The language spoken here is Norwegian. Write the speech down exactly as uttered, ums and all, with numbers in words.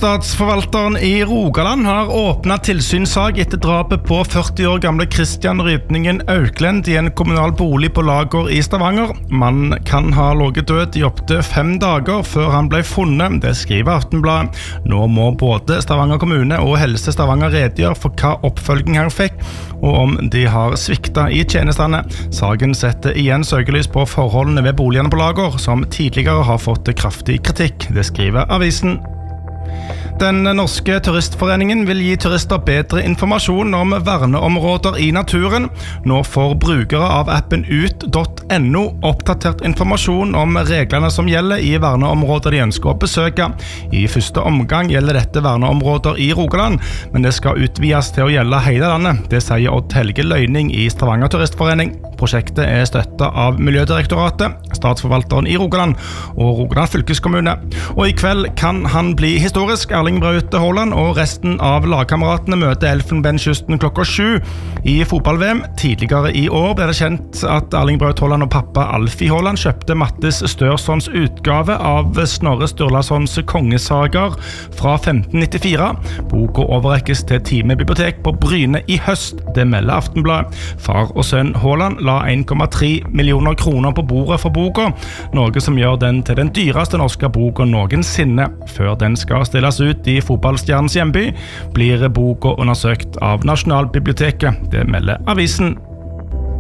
Statsforvalteren i Rogaland har åpnet tilsynssak etter drapet på førti år gamle Christian Rydningen Auklend i en kommunal bolig på Lager i Stavanger. Mannen kan ha ligget død i opptil fem dager før han ble funnet, det skriver Aftenbladet. Nå må både Stavanger kommune og Helse Stavanger redegjøre for hva oppfølging han fikk, og om de har sviktet i tjenestene. Saken setter igjen søkelys på forholdene ved boligene på Lager, som tidligere har fått kraftig kritikk, det skriver avisen. Den norske turistforeningen vil gi turister bedre informasjon om verneområder i naturen. Nå får brukere av appen ut punktum no oppdatert informasjon om reglene som gjelder i verneområder de ønsker å besøke. I første omgang gjelder dette verneområder i Rogaland, men det skal utvides til å gjelde hele landet. Det sier Odd Helge Løyning i Stavanger Turistforening. Prosjektet er støttet av Miljødirektoratet, Statsforvalteren i Rogaland og Rogaland fylkeskommune. Og i kveld kan han bli historisk. Erling Braut Haaland og resten av lagkameratene møter Elfenbenskysten klokka sju i fotball-V M. Tidligere i år ble det kjent at Erling Braut Haaland og pappa Alfie Haaland kjøpte Mattis Størssons utgave av Snorre Sturlasons kongesager fra femten nittifire. Boka overrekkes til Time bibliotek på Bryne i høst, det melder Aftenbladet. Far og sønn Haaland la en komma tre millioner kroner på bordet for boka, noe som gjør den til den dyreste norske boka noensinne. Før den skal stilles ut i fotballstjernens hjemby, blir boka undersøkt av Nasjonalbiblioteket, det melder avisen.